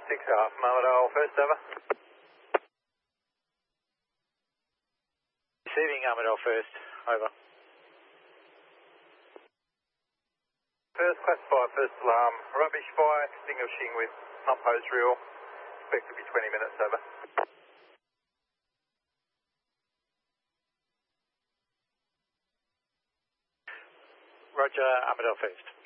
6.5, Armadale first, over. Receiving Armadale first, over. First classified, first alarm, rubbish fire, extinguishing with pump hose reel, expect to be 20 minutes, over. Roger, Armadale first.